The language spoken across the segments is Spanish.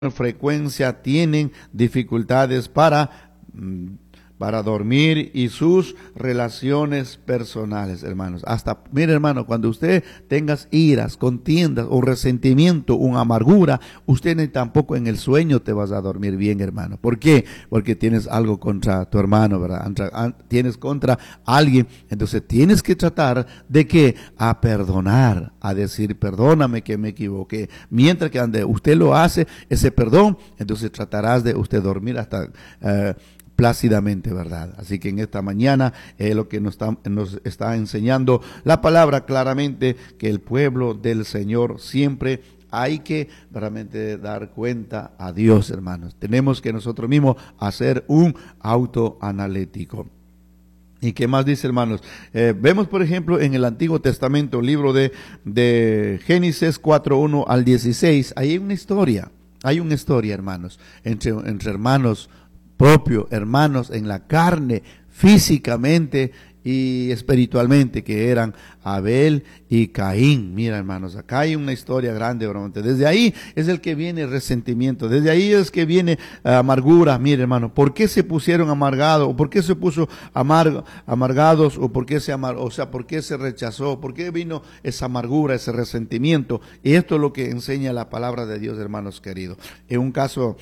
frecuencia tienen dificultades para dormir y sus relaciones personales, hermanos. Hasta, mire, hermano, cuando usted tenga iras, contiendas o resentimiento, una amargura, usted ni tampoco en el sueño te vas a dormir bien, hermano. ¿Por qué? Porque tienes algo contra tu hermano, ¿verdad? Tienes contra alguien. Entonces tienes que tratar de que a perdonar, a decir, perdóname que me equivoqué. Mientras que usted lo hace, ese perdón, entonces tratarás de usted dormir hasta plácidamente, ¿verdad? Así que en esta mañana lo que nos está enseñando la palabra claramente, que el pueblo del Señor siempre hay que realmente dar cuenta a Dios, hermanos. Tenemos que nosotros mismos hacer un autoanalítico. ¿Y qué más dice, hermanos? Vemos, por ejemplo, en el Antiguo Testamento, libro de Génesis 4:1 al 16, hay una historia, hermanos, entre hermanos propios, hermanos en la carne, físicamente y espiritualmente, que eran Abel y Caín. Mira, hermanos, acá hay una historia grande, realmente. Desde ahí es el que viene el resentimiento, desde ahí es que viene amargura. Mire, hermano, ¿por qué se pusieron amargados? ¿O por qué se puso amargados? ¿O por qué por qué se rechazó? ¿Por qué vino esa amargura, ese resentimiento? Y esto es lo que enseña la palabra de Dios, hermanos queridos. En un caso,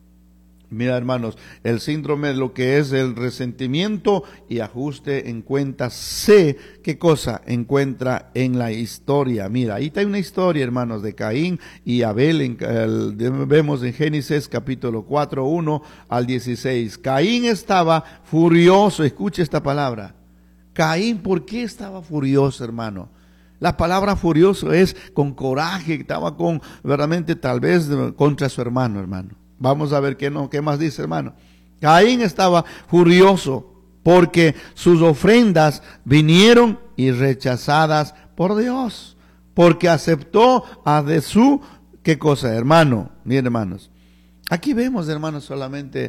mira, hermanos, el síndrome de lo que es el resentimiento y ajuste en cuenta, sé qué cosa encuentra en la historia. Mira, ahí está una historia, hermanos, de Caín y Abel. Vemos en Génesis capítulo 4:1 al 16. Caín estaba furioso. Escuche esta palabra. Caín, ¿por qué estaba furioso, hermano? La palabra furioso es con coraje, estaba verdaderamente tal vez contra su hermano. Vamos a ver qué más dice, hermano. Caín estaba furioso porque sus ofrendas vinieron y rechazadas por Dios, porque aceptó de su, ¿qué cosa, hermano? Miren, hermanos, aquí vemos, hermanos, solamente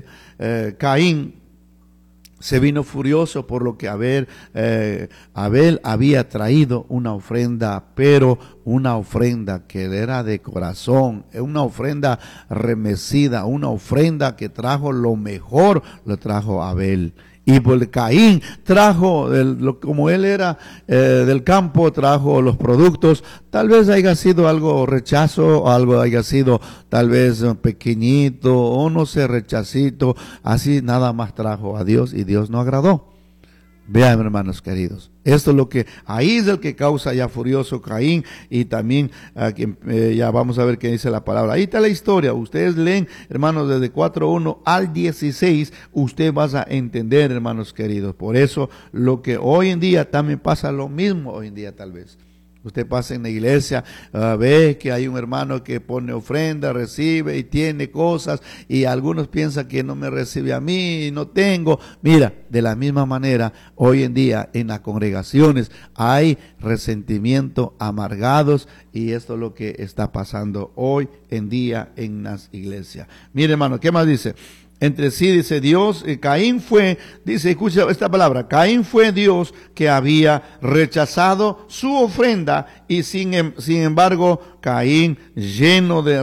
Caín se vino furioso por lo que Abel había traído una ofrenda, pero una ofrenda que era de corazón, una ofrenda remecida, una ofrenda que trajo lo mejor, lo trajo Abel. Y por Caín trajo, como él era del campo, trajo los productos. Tal vez haya sido algo rechazo, o algo haya sido tal vez pequeñito, o no sé, rechacito. Así nada más trajo a Dios y Dios no agradó. Vean, hermanos queridos, esto es lo que, ahí es el que causa ya furioso Caín. Y también ya vamos a ver qué dice la palabra. Ahí está la historia. Ustedes leen, hermanos, desde 4:1 al 16, usted vas a entender, hermanos queridos. Por eso lo que hoy en día también pasa lo mismo hoy en día, tal vez. Usted pasa en la iglesia, ve que hay un hermano que pone ofrenda, recibe y tiene cosas, y algunos piensan que no me recibe a mí, no tengo. Mira, de la misma manera, hoy en día en las congregaciones hay resentimiento, amargados, y esto es lo que está pasando hoy en día en las iglesias. Mire, hermano, ¿qué más dice? Entre sí dice Dios, Caín fue, dice, escucha esta palabra, Caín fue Dios que había rechazado su ofrenda, y sin embargo Caín, lleno de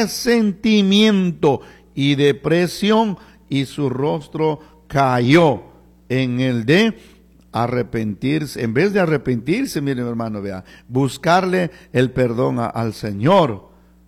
resentimiento y depresión, y su rostro cayó en el de arrepentirse. En vez de arrepentirse, miren, hermano, vea, buscarle el perdón al Señor,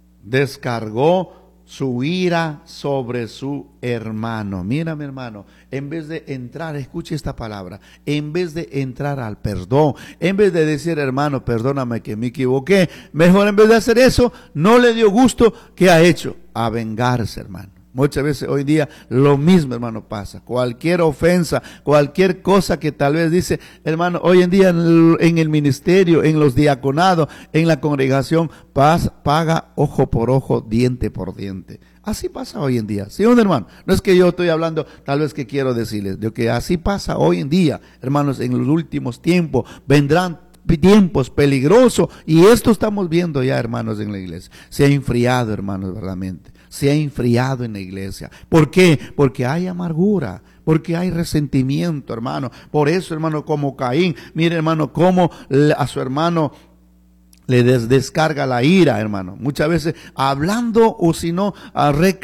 descargó su ira sobre su hermano. Mira, mi hermano, en vez de entrar, escuche esta palabra, en vez de entrar al perdón, en vez de decir, hermano, perdóname que me equivoqué, mejor en vez de hacer eso, no le dio gusto, ¿qué ha hecho? A vengarse, hermano. Muchas veces hoy en día lo mismo, hermano, pasa. Cualquier ofensa, cualquier cosa que tal vez dice, hermano, hoy en día en el ministerio, en los diaconados, en la congregación, paga ojo por ojo, diente por diente. Así pasa hoy en día. ¿Sí, hermano? No es que yo estoy hablando, tal vez que quiero decirles, de que así pasa hoy en día, hermanos, en los últimos tiempos. Vendrán tiempos peligrosos, y esto estamos viendo ya, hermanos, en la iglesia. Se ha enfriado, hermanos, verdaderamente. Se ha enfriado en la iglesia. ¿Por qué? Porque hay amargura, porque hay resentimiento, hermano. Por eso, hermano, como Caín, mire, hermano, cómo a su hermano le descarga la ira, hermano. Muchas veces hablando o si no,